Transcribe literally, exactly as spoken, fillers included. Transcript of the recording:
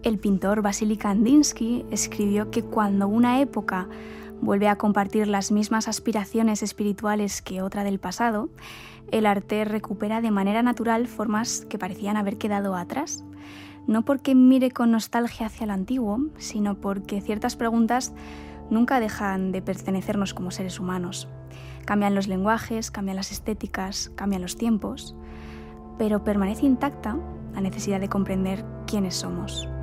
El pintor Vasily Kandinsky escribió que cuando una época vuelve a compartir las mismas aspiraciones espirituales que otra del pasado, el arte recupera de manera natural formas que parecían haber quedado atrás. No porque mire con nostalgia hacia lo antiguo, sino porque ciertas preguntas nunca dejan de pertenecernos como seres humanos. Cambian los lenguajes, cambian las estéticas, cambian los tiempos, pero permanece intacta la necesidad de comprender quiénes somos.